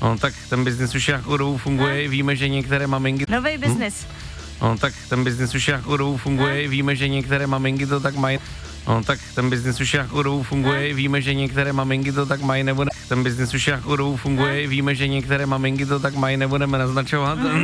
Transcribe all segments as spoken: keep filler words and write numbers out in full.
No tak ten biznis už nějakou dobu funguje, no. Víme, že některé maminky... Nový biznis. Hm? No tak ten biznis už nějakou dobu funguje, no. Víme, že některé maminky to tak mají. No tak ten biznis už nějakou dobu funguje, no. Víme, že některé maminky to tak mají, nebo ne. Ten biznis už nějakou dobu funguje, no. Víme, že některé maminky to tak mají, nebudeme naznačovat. Mm.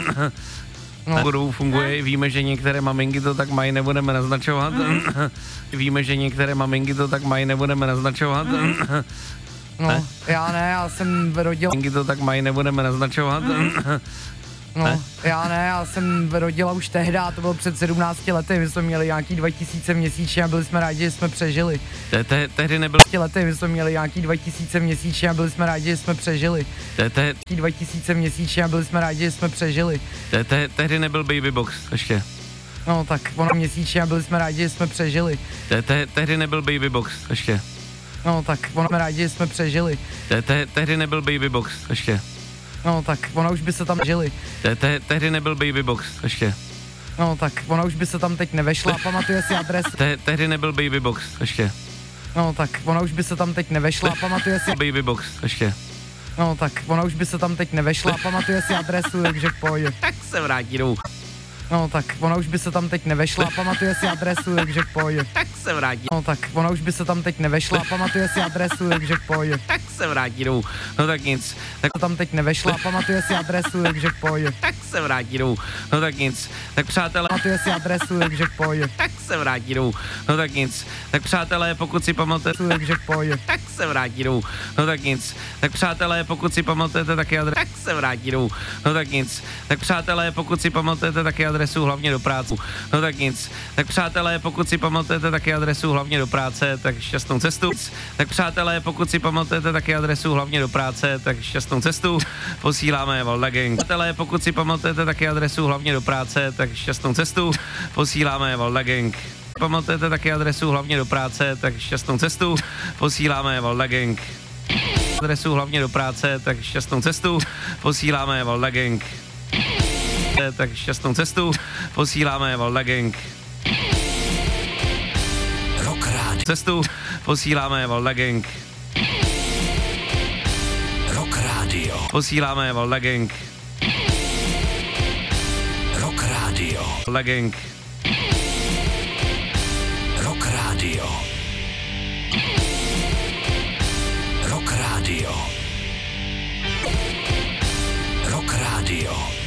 No, dobu funguje, no. Víme, že některé maminky to tak mají, nebudeme naznačovat. Mm. Víme, že některé maminky to tak mají, nebudeme naznačovat. Mm. No, ne? Já ne, já jsem rodila... Maminky to tak mají, nebudeme naznačovat. Mm. No, ne? Já ne, já jsem rodila už tehdy, to bylo před sedmnácti lety, my jsme měli nějaký dva tisíce měsíčně a byli jsme rádi, že jsme přežili. Te, te, tehdy nebyl... lety, my jsme měli nějaký dva tisíce měsíčně a byli jsme rádi, že jsme přežili. Te, te... dva tisíce měsíčně a byli jsme rádi, že jsme přežili. Te, te, tehdy nebyl baby box ještě. No tak ono měsíčně a byli jsme rádi, že jsme přežili. Te, te, tehdy nebyl baby box ještě. No tak ono jsme rádi, že jsme přežili. Te, te, tehdy nebyl baby box ještě. No tak ona už by se tam žili. Te, te, tehdy nebyl baby box ještě. No tak ona už by se tam teď nevešla, pamatuje si adresu. Te, tehdy nebyl baby box ještě. No tak ona už by se tam teď nevešla, pamatuje si... Baby box ještě. No tak ona už by se tam teď nevešla, pamatuje si adresu, takže v pohodě. Tak se vrátí domů. No tak ona už by se tam teď nevešla, pamatuje si adresu, takže v pohodě. Tak se vrátí. No tak ona už by se tam teď nevešla, pamatuje si adresu, takže v pohodě. Tak se vrátí domů. No tak nic. Tak tam teď nevešla, pamatuje si adresu, takže v pohodě. Tak se vrátí domů. No tak nic. Tak přátelé, pamatuje si adresu, takže v pohodě. Tak se vrátí domů. No tak nic. Tak přátelé, pokud si pamatujete, takže v pohodě. Tak se vrátí domů. No tak nic. Tak přátelé, pokud si pamatujete taky adresu, tak se vrátí domů. No tak nic. Tak přátelé, pokud si pamatujete taky adresu hlavně do práce. No tak nic. Tak přátelé, pokud si pamatujete taky adresu hlavně do práce, tak šťastnou cestu. Tak přátelé, pokud si pamatujete taky adresu hlavně do práce, tak šťastnou cestu. Posíláme Valda Gang. Přátelé, pokud si pamatujete taky adresu hlavně do práce, tak šťastnou cestu. Posíláme Valda Gang. Pamatujete taky adresu hlavně do práce, tak šťastnou cestu. Posíláme Valda Gang. Adresu hlavně do práce, tak šťastnou cestu. Posíláme Valda Gang. Tak šťastnou cestu. Posíláme Valda Gang. Rock Radio. Cestu. Posíláme Valda Gang. Rock Radio. Posíláme Valda Gang. Rock Radio. Valda Gang. Rock Radio. Rock Radio. Rock Radio.